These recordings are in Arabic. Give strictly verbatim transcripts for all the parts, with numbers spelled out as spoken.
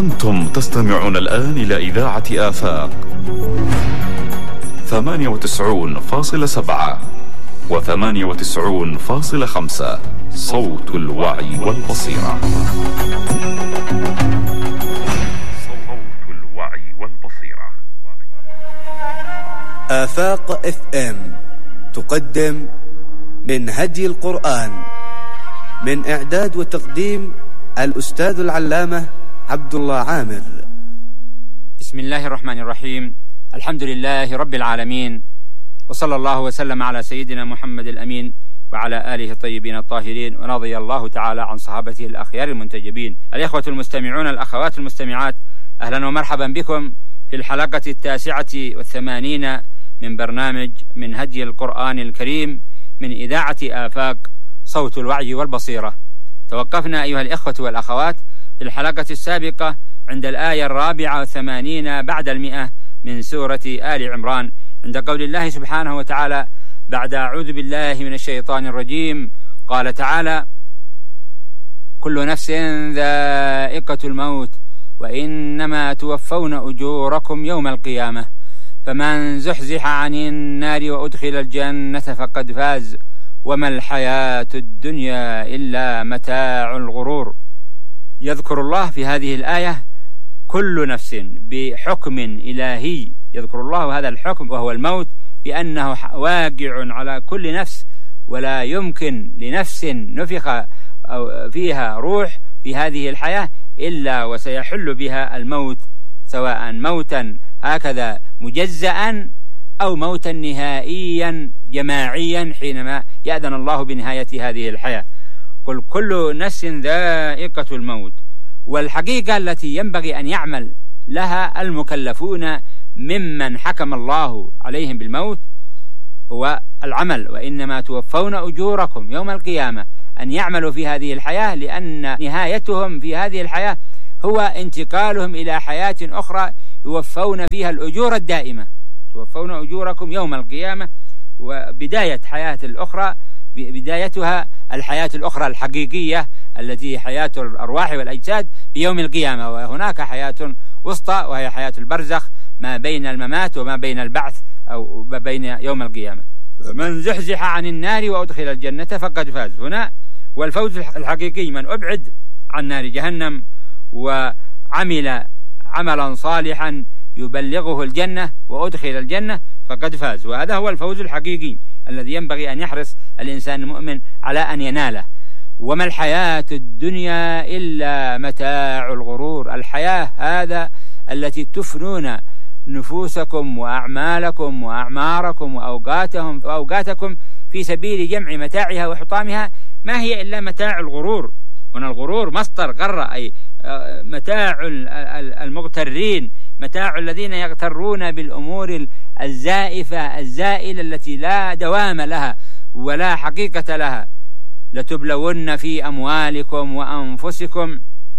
أنتم تستمعون الآن إلى إذاعة آفاق ثمانية وتسعون فاصلة سبعة وثمانية وتسعون فاصلة خمسة، صوت الوعي والبصيرة. صوت الوعي والبصيرة. آفاق اف ام تقدم من هدي القرآن، من إعداد وتقديم الأستاذ العلامة عبد الله عامر. بسم الله الرحمن الرحيم. الحمد لله رب العالمين، وصلى الله وسلم على سيدنا محمد الأمين وعلى آله الطيبين الطاهرين، ورضي الله تعالى عن صحابته الأخيار المنتجبين. الإخوة المستمعون، الأخوات المستمعات، أهلا ومرحبا بكم في الحلقة التاسعة والثمانين من برنامج من هدي القرآن الكريم من إذاعة آفاق صوت الوعي والبصيرة. توقفنا أيها الإخوة والأخوات في الحلقة السابقة عند الآية الرابعة والثمانين بعد المئة من سورة آل عمران، عند قول الله سبحانه وتعالى بعد أعوذ بالله من الشيطان الرجيم، قال تعالى: كل نفس ذائقة الموت وإنما توفون أجوركم يوم القيامة فمن زحزح عن النار وأدخل الجنة فقد فاز وما الحياة الدنيا إلا متاع الغرور. يذكر الله في هذه الآية كل نفس بحكم إلهي، يذكر الله هذا الحكم وهو الموت بأنه واقع على كل نفس، ولا يمكن لنفس نفخ فيها روح في هذه الحياة إلا وسيحل بها الموت، سواء موتا هكذا مجزأ أو موتا نهائيا جماعيا حينما يأذن الله بنهاية هذه الحياة. قل كل نفس ذائقة الموت، والحقيقة التي ينبغي أن يعمل لها المكلفون ممن حكم الله عليهم بالموت هو العمل، وإنما توفون أجوركم يوم القيامة، أن يعملوا في هذه الحياة، لأن نهايتهم في هذه الحياة هو انتقالهم إلى حياة أخرى يوفون فيها الأجور الدائمة. توفون أجوركم يوم القيامة، وبداية حياة الأخرى بدايتها الحياة الأخرى الحقيقية التي هي حياة الأرواح والأجساد بيوم القيامة، وهناك حياة وسطى وهي حياة البرزخ ما بين الممات وما بين البعث أو ما بين يوم القيامة. من زحزح عن النار وأدخل الجنة فقد فاز. هنا والفوز الحقيقي من أبعد عن نار جهنم وعمل عملا صالحا يبلغه الجنة وأدخل الجنة فقد فاز، وهذا هو الفوز الحقيقي الذي ينبغي أن يحرص الإنسان المؤمن على أن يناله. وما الحياة الدنيا إلا متاع الغرور. الحياة هذا التي تفنون نفوسكم وأعمالكم وأعماركم وأوقاتهم وأوقاتكم في سبيل جمع متاعها وحطامها، ما هي إلا متاع الغرور. هنا الغرور مصدر غر، أي متاع المغترين، متاع الذين يغترون بالأمور الزائفة الزائلة التي لا دوام لها ولا حقيقة لها. لتبلون في أموالكم وأنفسكم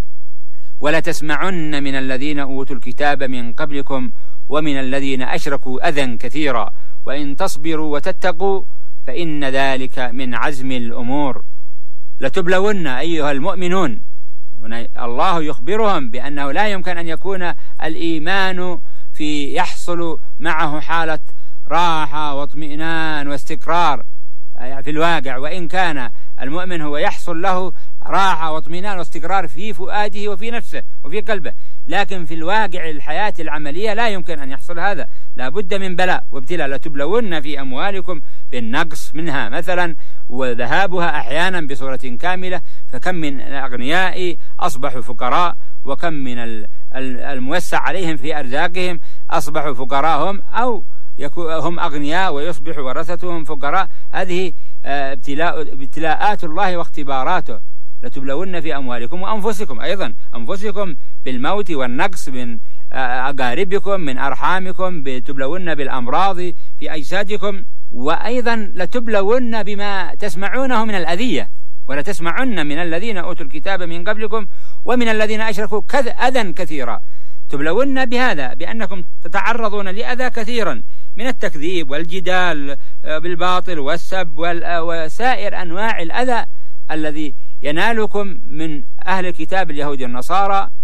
ولتسمعن من الذين أوتوا الكتاب من قبلكم ومن الذين أشركوا أذى كثيرا وإن تصبروا وتتقوا فإن ذلك من عزم الأمور. لتبلون أيها المؤمنون، الله يخبرهم بأنه لا يمكن أن يكون الإيمان في يحصل معه حالة راحة واطمئنان واستقرار في الواقع، وإن كان المؤمن هو يحصل له راحة واطمئنان واستقرار في فؤاده وفي نفسه وفي قلبه، لكن في الواقع الحياة العملية لا يمكن أن يحصل هذا، لا بد من بلاء وابتلاء. لتبلون في أموالكم بالنقص منها مثلا وذهابها أحيانا بصورة كاملة، فكم من الأغنياء أصبحوا فقراء، وكم من الموسع عليهم في أرزاقهم أصبحوا فقراء هم أو هم أغنياء ويصبح ورثتهم فقراء. هذه ابتلاء ابتلاءات الله واختباراته. لتبلون في أموالكم وأنفسكم، أيضا أنفسكم بالموت والنقص من أقاربكم من أرحامكم، تبلون بالأمراض في أجسادكم، وأيضا لتبلون بما تسمعونه من الأذية. ولتسمعن من الذين أوتوا الكتاب من قبلكم ومن الذين أشركوا أذى كثيرا. تبلون بهذا بأنكم تتعرضون لأذى كثيرا من التكذيب والجدال بالباطل والسب وسائر أنواع الأذى الذي ينالكم من أهل الكتاب اليهود النصارى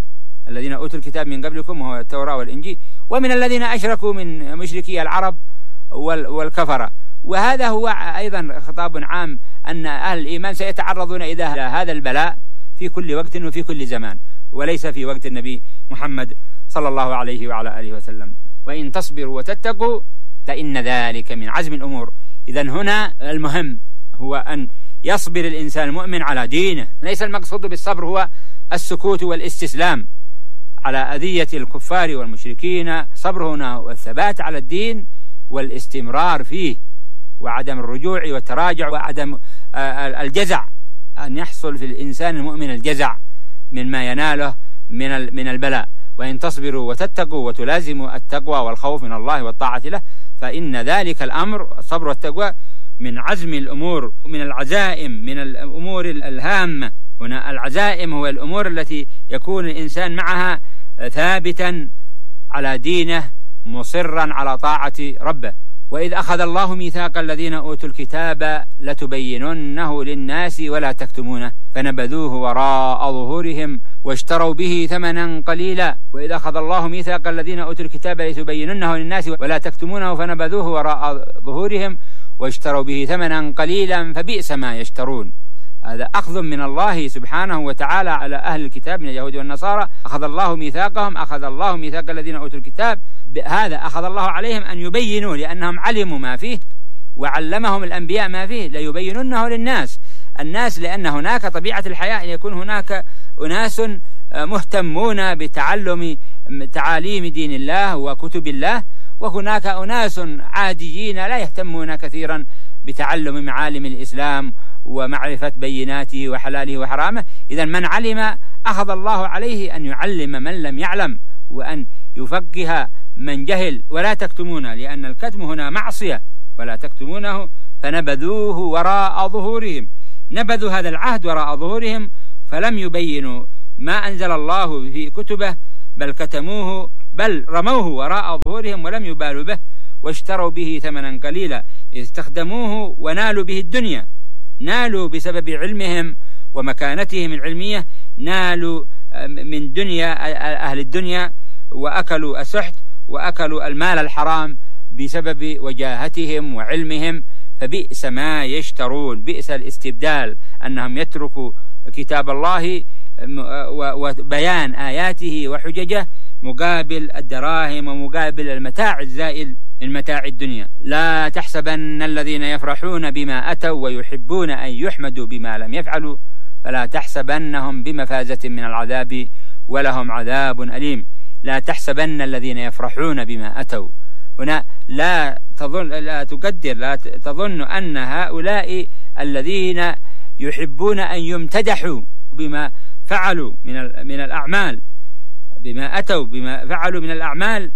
الذين أوتوا الكتاب من قبلكم وهو التوراة والإنجيل، ومن الذين أشركوا من مشركي العرب والكفرة. وهذا هو أيضا خطاب عام أن أهل الإيمان سيتعرضون إلى هذا البلاء في كل وقت وفي كل زمان، وليس في وقت النبي محمد صلى الله عليه وعلى آله وسلم. وإن تصبروا وتتقوا فإن ذلك من عزم الأمور. إذن هنا المهم هو أن يصبر الإنسان المؤمن على دينه، ليس المقصود بالصبر هو السكوت والاستسلام على أذية الكفار والمشركين. صبر هنا هو الثبات على الدين والاستمرار فيه، وعدم الرجوع والتراجع، وعدم الجزع، أن يحصل في الإنسان المؤمن الجزع من ما يناله من من البلاء. وإن تصبروا وتتقوا وتلازموا التقوى والخوف من الله والطاعة له فإن ذلك الأمر الصبر والتقوى من عزم الأمور، من العزائم، من الأمور الهامة. هنا العزائم هو الأمور التي يكون الإنسان معها ثابتا على دينه مصرا على طاعة ربه. وإذ أخذ الله ميثاق الذين أوتوا الكتاب لتبيننه للناس ولا تكتمونه فنبذوه وراء ظهورهم واشتروا به ثمنا قليلا. وإذ أخذ الله ميثاق الذين أوتوا الكتاب لتبيننه للناس ولا تكتمونه فنبذوه وراء ظهورهم واشتروا به ثمنا قليلا فبئس ما يشترون. هذا أخذ من الله سبحانه وتعالى على أهل الكتاب من اليهود والنصارى. أخذ الله ميثاقهم، أخذ الله ميثاق الذين أوتوا الكتاب، هذا أخذ الله عليهم أن يبينوا، لأنهم علموا ما فيه وعلمهم الأنبياء ما فيه، ليبيننه للناس الناس لأن هناك طبيعة الحياة أن يكون هناك أناس مهتمون بتعلم تعاليم دين الله وكتب الله، وهناك أناس عاديين لا يهتمون كثيرا بتعلم معالم الإسلام ومعرفة بيناته وحلاله وحرامه. إذا من علم أخذ الله عليه أن يعلم من لم يعلم وأن يفقه من جهل. ولا تكتمونه، لأن الكتم هنا معصية، ولا تكتمونه فنبذوه وراء ظهورهم. نبذوا هذا العهد وراء ظهورهم فلم يبينوا ما أنزل الله في كتبه، بل كتموه، بل رموه وراء ظهورهم ولم يبالوا به، واشتروا به ثمنا قليلا. استخدموه ونالوا به الدنيا، نالوا بسبب علمهم ومكانتهم العلمية، نالوا من دنيا أهل الدنيا، وأكلوا السحت وأكلوا المال الحرام بسبب وجاهتهم وعلمهم. فبئس ما يشترون، بئس الاستبدال أنهم يتركوا كتاب الله وبيان آياته وحججه مقابل الدراهم ومقابل المتاع الزائل من متاع الدنيا. لا تحسبن الذين يفرحون بما أتوا ويحبون أن يحمدوا بما لم يفعلوا فلا تحسبنهم بمفازة من العذاب ولهم عذاب أليم. لا تحسبن الذين يفرحون بما أتوا، هنا لا تظن، لا تقدر، لا تظن أن هؤلاء الذين يحبون أن يمتدحوا بما فعلوا من من الأعمال، بما أتوا بما فعلوا من الأعمال،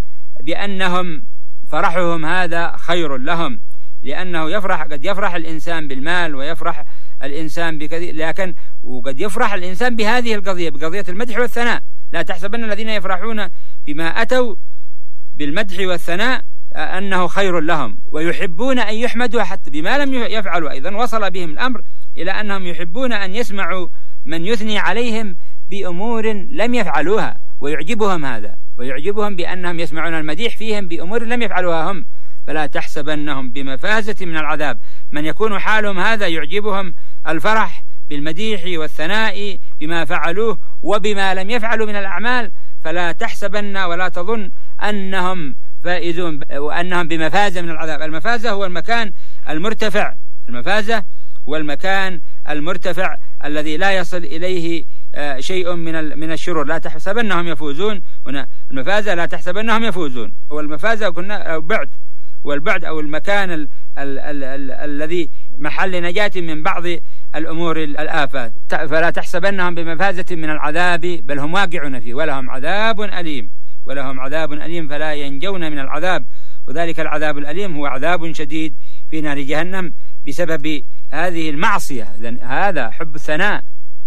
بأنهم فرحهم هذا خير لهم، لأنه يفرح، قد يفرح الإنسان بالمال ويفرح الإنسان بكثير، لكن وقد يفرح الإنسان بهذه القضية، بقضية المدح والثناء. لا تحسبن الذين يفرحون بما أتوا بالمدح والثناء أنه خير لهم، ويحبون أن يحمدوا حتى بما لم يفعلوا. أيضا وصل بهم الأمر إلى أنهم يحبون أن يسمعوا من يثني عليهم بأمور لم يفعلوها، ويعجبهم هذا، ويعجبهم بأنهم يسمعون المديح فيهم بأمور لم يفعلوها هم. فلا تحسبنهم بمفازة من العذاب. من يكون حالهم هذا يعجبهم الفرح بالمديح والثناء بما فعلوه وبما لم يفعلوا من الأعمال، فلا تحسبن ولا تظن أنهم فائزون وأنهم بمفازة من العذاب. المفازة هو المكان المرتفع، المفازة هو المكان المرتفع الذي لا يصل إليه شيء من من الشرور. لا تحسبنهم يفوزون، هنا المفازة لا تحسبنهم يفوزون. والمفازة كنا بعد، والبعد أو المكان ال ال ال ال الذي محل نجاة من بعض الأمور الآفات. فلا تحسبنهم بمفازة من العذاب بل هم واقعون فيه ولهم عذاب أليم، ولهم عذاب أليم فلا ينجون من العذاب. وذلك العذاب الأليم هو عذاب شديد في نار جهنم بسبب هذه المعصية. هذا حب الثناء،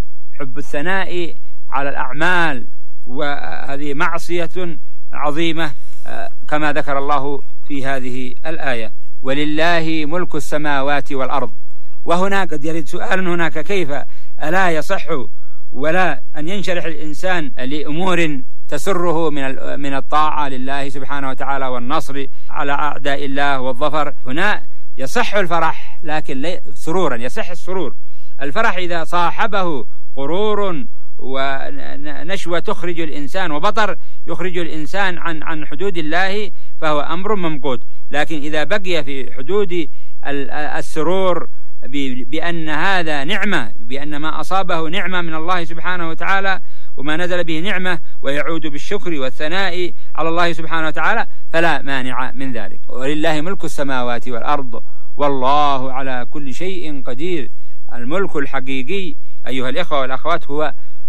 حب الثناء على الأعمال، وهذه معصية عظيمة كما ذكر الله في هذه الآية. ولله ملك السماوات والأرض. وهنا قد يرد سؤال هناك: كيف ألا يصح ولا أن ينشرح الإنسان لأمور تسره من من الطاعة لله سبحانه وتعالى والنصر على أعداء الله والظفر. هنا يصح الفرح لكن سرورا، يصح السرور. الفرح إذا صاحبه غرور ونشوة تخرج الإنسان وبطر يخرج الإنسان عن عن حدود الله فهو أمر ممقوت. لكن إذا بقي في حدود السرور بأن هذا نعمة، بأن ما أصابه نعمة من الله سبحانه وتعالى وما نزل به نعمة، ويعود بالشكر والثناء على الله سبحانه وتعالى، فلا مانع من ذلك. ولله ملك السماوات والأرض والله على كل شيء قدير. الملك الحقيقي أيها الإخوة والأخوات هو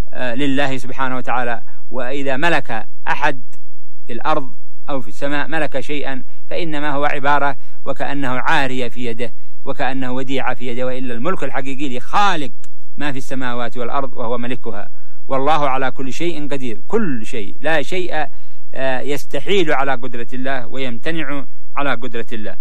لله سبحانه وتعالى. وإذا ملك أحد في الأرض أو في السماء ملك شيئا فإنما هو عبارة وكأنه عارية في يده، وكأنه وديعة في يده، وإلا الملك الحقيقي لخالق ما في السماوات والأرض وهو ملكها. والله على كل شيء قدير، كل شيء، لا شيء يستحيل على قدرة الله ويمتنع على قدرة الله.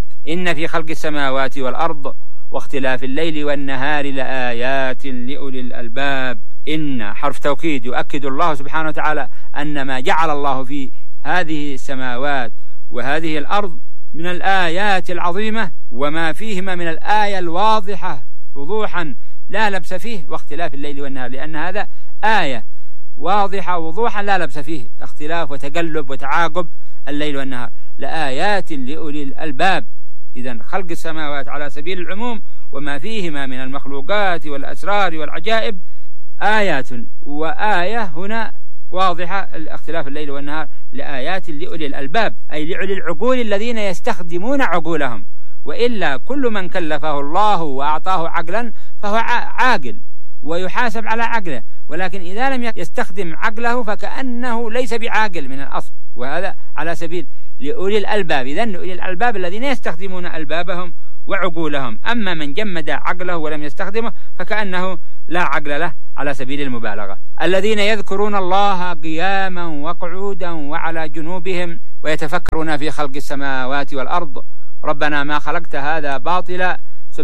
إن في خلق السماوات والأرض واختلاف الليل والنهار لآيات لأولي الألباب. إن حرف توكيد يؤكد الله سبحانه وتعالى أن ما جعل الله في هذه السماوات وهذه الأرض من الآيات العظيمة وما فيهما من الآية الواضحة وضوحا لا لبس فيه، واختلاف الليل والنهار، لأن هذا آية واضحة وضوحا لا لبس فيه، اختلاف وتقلب وتعاقب الليل والنهار، لآيات لأولي الألباب. إذن خلق السماوات على سبيل العموم وما فيهما من المخلوقات والأسرار والعجائب آيات، وآية هنا واضحة اختلاف الليل والنهار لآيات لأولي الألباب، أي لأولي العقول الذين يستخدمون عقولهم. وإلا كل من كلفه الله وأعطاه عقلا فهو عاقل ويحاسب على عقله، ولكن إذا لم يستخدم عقله فكأنه ليس بعاقل من الأصل، وهذا على سبيل لأولي الألباب. إذن أولي الألباب الذين يستخدمون ألبابهم وعقولهم. أما من جمد عقله ولم يستخدمه فكأنه لا عقل له على سبيل المبالغة. الذين يذكرون الله قياما وقعودا وعلى جنوبهم ويتفكرون في خلق السماوات والأرض ربنا ما خلقت هذا باطلا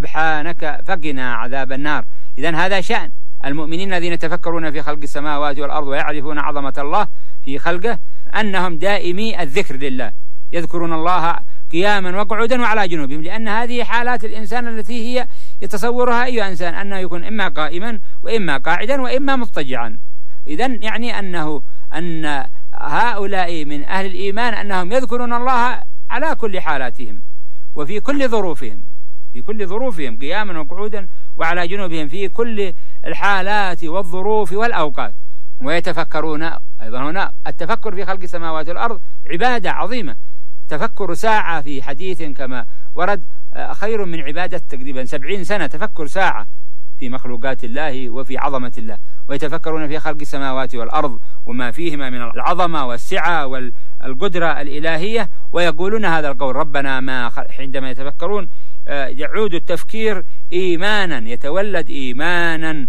سبحانك فقنا عذاب النار. إذن هذا شأن المؤمنين الذين يتفكرون في خلق السماوات والأرض ويعرفون عظمة الله في خلقه، أنهم دائمي الذكر لله، يذكرون الله قياما وقعودا وعلى جنوبهم، لأن هذه حالات الإنسان التي هي يتصورها أي إنسان، أنه يكون إما قائما وإما قاعدا وإما مضطجعا. إذن يعني أنه أن هؤلاء من أهل الإيمان أنهم يذكرون الله على كل حالاتهم وفي كل ظروفهم، في كل ظروفهم قياما وقعودا وعلى جنوبهم في كل الحالات والظروف والأوقات. ويتفكرون أيضا هنا، التفكر في خلق السماوات والأرض عبادة عظيمة، تفكر ساعة في حديث كما ورد خير من عبادة تقريبا سبعين سنة، تفكر ساعة في مخلوقات الله وفي عظمة الله. ويتفكرون في خلق السماوات والأرض وما فيهما من العظمة والسعة والقدرة الإلهية، ويقولون هذا القول ربنا ما خلق. عندما يتفكرون يعود التفكير إيمانا، يتولد إيمانا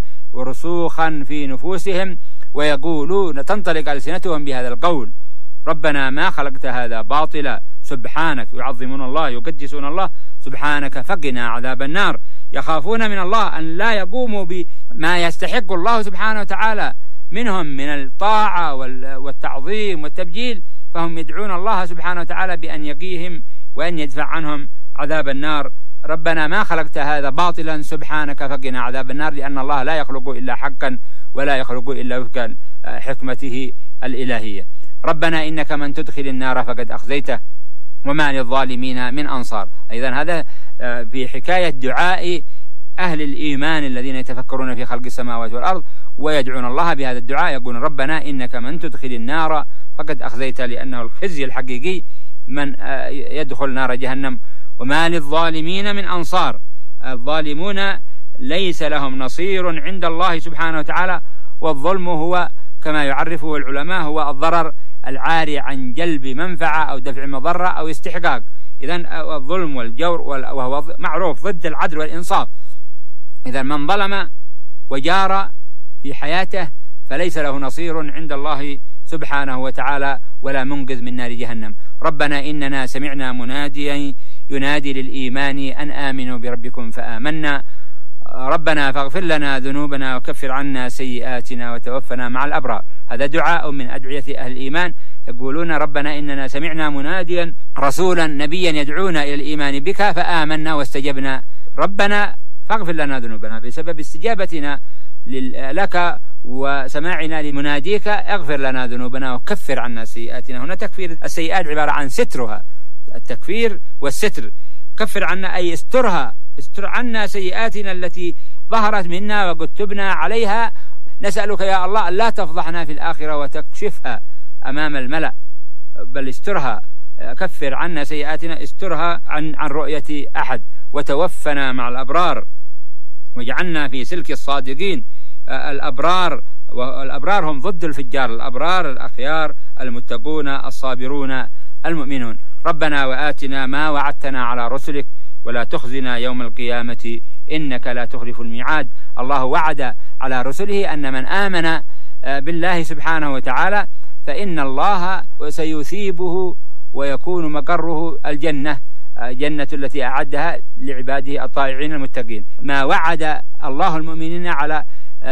ورسوخا في نفوسهم، ويقولون تنطلق ألسنتهم بهذا القول ربنا ما خلقت هذا باطلا سبحانك، يعظمون الله يقدسون الله، سبحانك فقنا عذاب النار، يخافون من الله أن لا يقوموا بما يستحق الله سبحانه وتعالى منهم من الطاعة والتعظيم والتبجيل، فهم يدعون الله سبحانه وتعالى بأن يقيهم وأن يدفع عنهم عذاب النار. ربنا ما خلقت هذا باطلا سبحانك فقنا عذاب النار، لأن الله لا يخلق إلا حقا ولا يخلق إلا وفق حكمته الإلهية. ربنا إنك من تدخل النار فقد أخزيته وما للظالمين من أنصار. أيضا هذا في حكاية دعاء أهل الإيمان الذين يتفكرون في خلق السماوات والأرض ويدعون الله بهذا الدعاء، يقول ربنا إنك من تدخل النار فقد أخزيته، لأنه الخزي الحقيقي من يدخل نار جهنم. وما للظالمين من أنصار، الظالمون ليس لهم نصير عند الله سبحانه وتعالى. والظلم هو كما يعرفه العلماء هو الضرر العاري عن جلب منفعة أو دفع مضرة أو استحقاق. إذن الظلم والجور وهو معروف ضد العدل والإنصاف. إذن من ظلم وجار في حياته فليس له نصير عند الله سبحانه وتعالى ولا منقذ من نار جهنم. ربنا إننا سمعنا مناديا ينادي للإيمان أن آمنوا بربكم فآمنا ربنا فاغفر لنا ذنوبنا وكفر عنا سيئاتنا وتوفنا مع الأبرار. هذا دعاء من أدعية أهل الإيمان، يقولون ربنا إننا سمعنا مناديا رسولا نبيا يدعونا إلى الإيمان بك فآمنا واستجبنا، ربنا فاغفر لنا ذنوبنا، بسبب استجابتنا لك وسماعنا لمناديك اغفر لنا ذنوبنا وكفر عنا سيئاتنا. هنا تكفير السيئات عبارة عن سترها، التكفير والستر. كفر عنا أي استرها، استر عنا سيئاتنا التي ظهرت منا وقد تبنا عليها. نسألك يا الله لا تفضحنا في الآخرة وتكشفها أمام الملأ، بل استرها، كفر عنا سيئاتنا، استرها عن عن رؤية أحد، وتوفنا مع الأبرار واجعلنا في سلك الصادقين. الأبرار والأبرار هم ضد الفجار، الأبرار الأخيار المتقون الصابرون المؤمنون. ربنا وآتنا ما وعدتنا على رسلك ولا تخزنا يوم القيامة إنك لا تخلف الميعاد. الله وعد على رسله أن من آمن بالله سبحانه وتعالى فإن الله سيثيبه ويكون مقره الجنة، جنة التي أعدها لعباده الطائعين المتقين. ما وعد الله المؤمنين على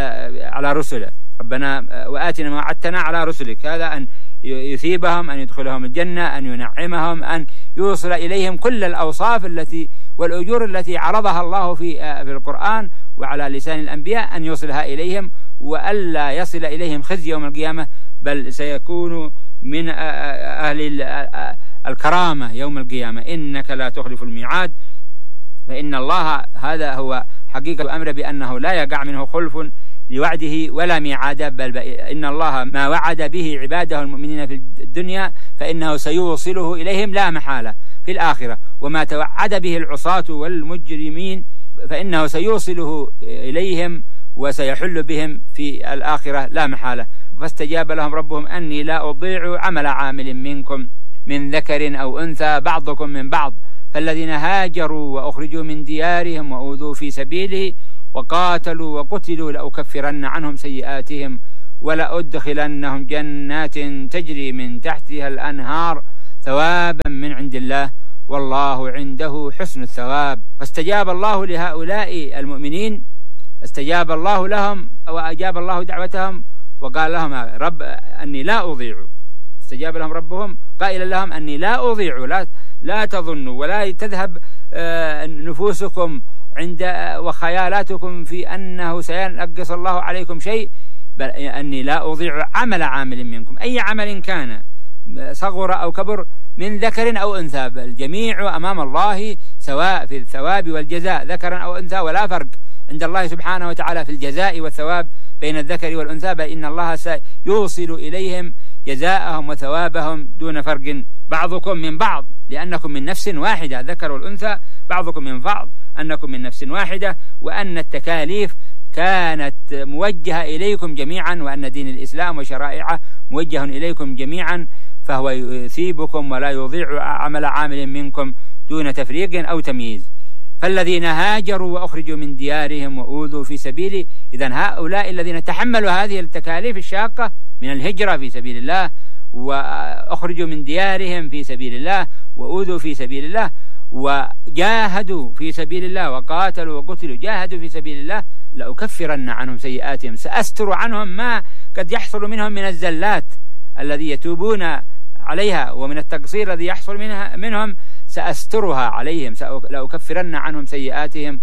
على رسله، ربنا وآتنا ما وعدتنا على رسلك، هذا أن يثيبهم، أن يدخلهم الجنة، أن ينعمهم، أن يوصل إليهم كل الأوصاف التي والأجور التي عرضها الله في في القرآن وعلى لسان الأنبياء، أن يوصلها إليهم وألا يصل إليهم خزي يوم القيامة، بل سيكون من أهل الكرامة يوم القيامة. إنك لا تخلف الميعاد، فإن الله هذا هو حقيقة الأمر بأنه لا يقع منه خلف لوعده ولا ميعاد، بل إن الله ما وعد به عباده المؤمنين في الدنيا فإنه سيوصله إليهم لا محالة في الآخرة، وما توعد به العصاة والمجرمين فإنه سيوصله إليهم وسيحل بهم في الآخرة لا محالة. فاستجاب لهم ربهم أني لا أضيع عمل عامل منكم من ذكر أو أنثى بعضكم من بعض، فالذين هاجروا وأخرجوا من ديارهم وأوذوا في سبيله وقاتلوا وقتلوا لأكفرن عنهم سيئاتهم ولأدخلنهم جنات تجري من تحتها الأنهار ثوابا من عند الله والله عنده حسن الثواب. فاستجاب الله لهؤلاء المؤمنين، استجاب الله لهم وأجاب الله دعوتهم وقال لهم رب أني لا أضيع. استجاب لهم ربهم قائلا لهم أني لا أضيع، لا, لا تظنوا ولا تذهب نفوسكم عند وخيالاتكم في أنه سينقص الله عليكم شيء، بل أني لا أضيع عمل عامل منكم، أي عمل كان صغر أو كبر من ذكر أو أنثى، الجميع أمام الله سواء في الثواب والجزاء، ذكرا أو أنثى ولا فرق عند الله سبحانه وتعالى في الجزاء والثواب بين الذكر والأنثى، بل إن الله سيوصل إليهم جزاءهم وثوابهم دون فرق بعضكم من بعض لأنكم من نفس واحدة، ذكر والأنثى بعضكم من بعض أنكم من نفس واحدة، وأن التكاليف كانت موجهة إليكم جميعا، وأن دين الإسلام وشرائعه موجه إليكم جميعا، فهو يثيبكم ولا يضيع عمل عامل منكم دون تفريق أو تمييز. فالذين هاجروا وأخرجوا من ديارهم وأوذوا في سبيلي، إذن هؤلاء الذين تحملوا هذه التكاليف الشاقة من الهجرة في سبيل الله وأخرجوا من ديارهم في سبيل الله وأوذوا في سبيل الله وجاهدوا في سبيل الله وقاتلوا وقتلوا جاهدوا في سبيل الله، لأكفرن عنهم سيئاتهم، سأستر عنهم ما قد يحصل منهم من الزلات الذي يتوبون عليها ومن التقصير الذي يحصل منها منهم سأسترها عليهم، لأكفرن عنهم سيئاتهم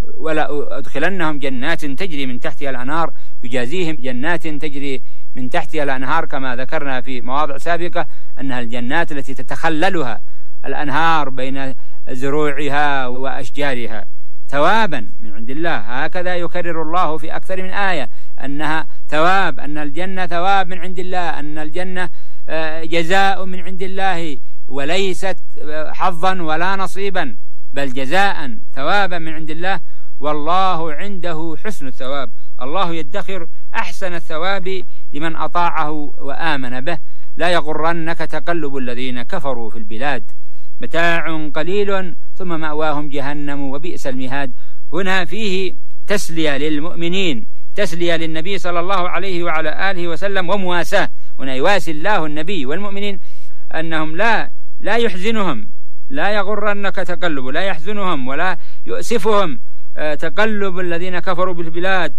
ولا أدخلنهم جنات تجري من تحتها الأنهار، يجازيهم جنات تجري من تحتها الأنهار كما ذكرنا في مواضع سابقة أنها الجنات التي تتخللها الأنهار بين زروعها وأشجارها ثوابا من عند الله. هكذا يكرر الله في أكثر من آية أنها ثواب، أن الجنة ثواب من عند الله، أن الجنة جزاء من عند الله وليست حظا ولا نصيبا، بل جزاء ثوابا من عند الله والله عنده حسن الثواب. الله يدخر أحسن الثواب لمن أطاعه وآمن به. لا يغرنك تقلب الذين كفروا في البلاد، متاع قليل ثم مأواهم جهنم وبئس المهاد. هنا فيه تسلية للمؤمنين، تسلية للنبي صلى الله عليه وعلى آله وسلم ومواساة. هنا يواسي الله النبي والمؤمنين أنهم لا لا يحزنهم، لا يغرنك تقلب، لا يحزنهم ولا يؤسفهم وتقلب الذين كفروا بالبلاد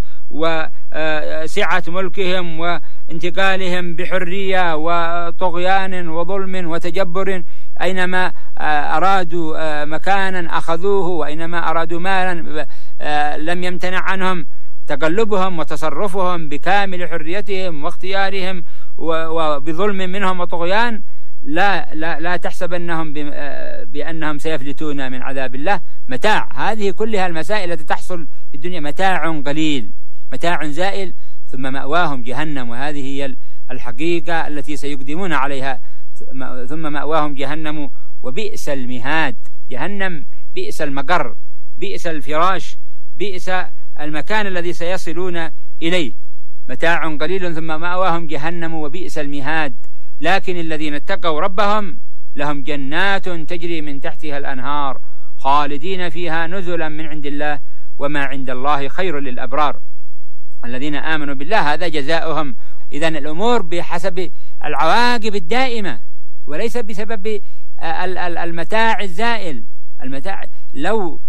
وسعة ملكهم وانتقالهم بحرية وطغيان وظلم وتجبر، أينما أرادوا مكانا أخذوه، وأينما أرادوا مالا لم يمتنع عنهم. تقلبهم وتصرفهم بكامل حريتهم واختيارهم وبظلم منهم وطغيان، لا لا لا تحسبنهم بأنهم سيفلتون من عذاب الله. متاع، هذه كلها المسائل التي تحصل في الدنيا متاع قليل، متاع زائل، ثم مأواهم جهنم، وهذه هي الحقيقة التي سيقدمون عليها. ثم مأواهم جهنم وبئس المهاد. جهنم بئس المقر، بئس الفراش، بئس المكان الذي سيصلون إليه. متاع قليل ثم مأواهم جهنم وبئس المهاد. لكن الذين اتقوا ربهم لهم جنات تجري من تحتها الأنهار خالدين فيها نزلا من عند الله وما عند الله خير للأبرار. الذين آمنوا بالله هذا جزاؤهم. إذن الأمور بحسب العواقب الدائمة وليس بسبب المتاع الزائل. المتاع لو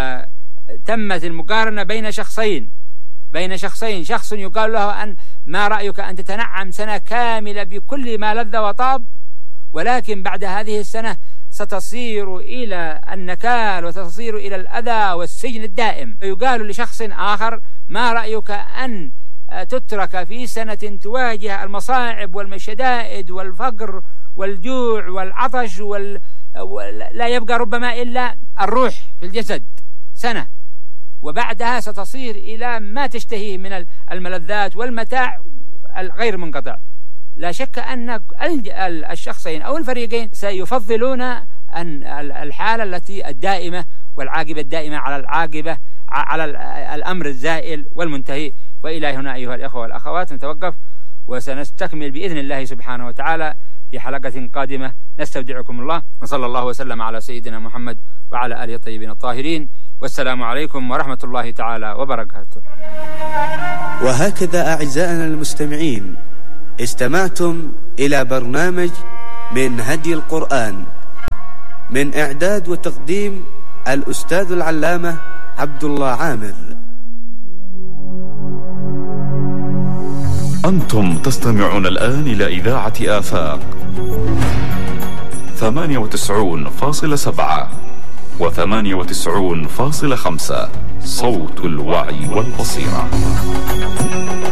تمت المقارنة بين شخصين بين شخصين شخص يقال له أن ما رأيك أن تتنعم سنة كاملة بكل ما لذ وطاب، ولكن بعد هذه السنة ستصير إلى النكال وتصير إلى الأذى والسجن الدائم. يقال لشخص آخر ما رأيك أن تترك في سنة تواجه المصاعب والشدائد والفقر والجوع والعطش وال... لا يبقى ربما إلا الروح في الجسد سنة، وبعدها ستصير إلى ما تشتهيه من الملذات والمتاع الغير منقطع. لا شك أن الشخصين أو الفريقين سيفضلون أن الحالة التي الدائمة والعاقبة الدائمة على العاقبة على الأمر الزائل والمنتهي. وإلى هنا أيها الأخوة والأخوات نتوقف، وسنستكمل بإذن الله سبحانه وتعالى في حلقة قادمة. نستودعكم الله، وصلى الله وسلم على سيدنا محمد وعلى آله الطيبين الطاهرين، والسلام عليكم ورحمة الله تعالى وبركاته. وهكذا أعزائنا المستمعين استمعتم إلى برنامج من هدي القرآن من إعداد وتقديم الأستاذ العلامة عبد الله عامر. أنتم تستمعون الآن إلى إذاعة آفاق ثمانية وتسعون فاصلة سبعة وثمانية وتسعون فاصلة خمسة، صوت الوعي والبصيرة.